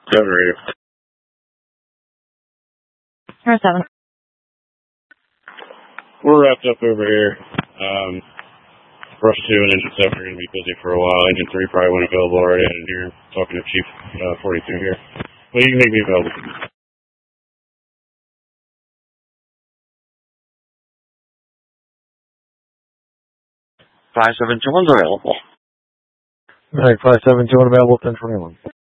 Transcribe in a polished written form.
7 radio. Or 7. We're wrapped up over here. Brush 2 and Engine 7 are going to be busy for a while. Engine 3 probably went available already. I didn't hear talking to Chief 42 here. But you can make me available. 5721's available. Alright, 572 available, 1021.